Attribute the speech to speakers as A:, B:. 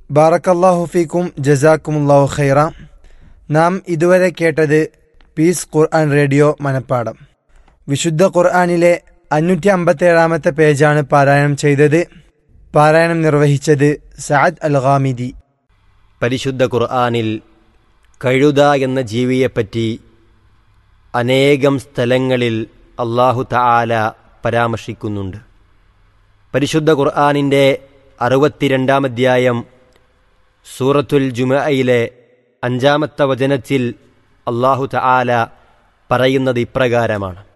A: ബാറക്കല്ലാഹു ഫീക്കും ജസാക്കുമുല്ലാഹു ഖൈറ. നാം ഇതുവരെ കേട്ടത് പീസ് ഖുർആൻ റേഡിയോ മനപ്പാഠം. വിശുദ്ധ ഖുർആനിലെ 557 പേജാണ് പാരായണം ചെയ്തത്. പാരായണം നിർവഹിച്ചത് സഅദ് അൽ ഗാമിദി.
B: പരിശുദ്ധ ഖുർആനിൽ കഴുത എന്ന ജീവിയെപ്പറ്റി അനേകം സ്ഥലങ്ങളിൽ അല്ലാഹു തആല പരാമർശിക്കുന്നുണ്ട്. പരിശുദ്ധ ഖുർആനിൻ്റെ 62-ാം അധ്യായം സൂറത്തുൽ ജുമുഅയിലെ 5-ാമത്തെ വചനത്തിൽ അല്ലാഹു തആല പറയുന്നത് ഇപ്രകാരമാണ്: